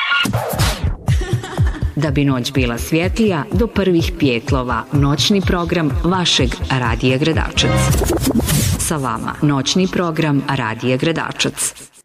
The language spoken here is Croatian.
Da bi noć bila svjetlija, do prvih pjetlova, noćni program vašeg Radija Gradačac. Sa vama noćni program Radija Gradačac.